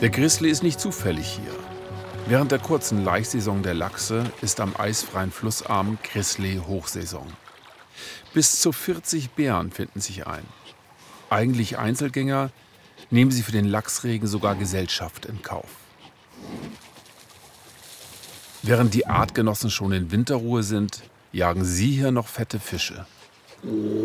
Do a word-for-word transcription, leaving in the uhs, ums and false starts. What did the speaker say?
Der Grizzly ist nicht zufällig hier. Während der kurzen Laichsaison der Lachse ist am eisfreien Flussarm Grizzly-Hochsaison. Bis zu vierzig Bären finden sich ein. Eigentlich Einzelgänger, nehmen sie für den Lachsregen sogar Gesellschaft in Kauf. Während die Artgenossen schon in Winterruhe sind, jagen sie hier noch fette Fische.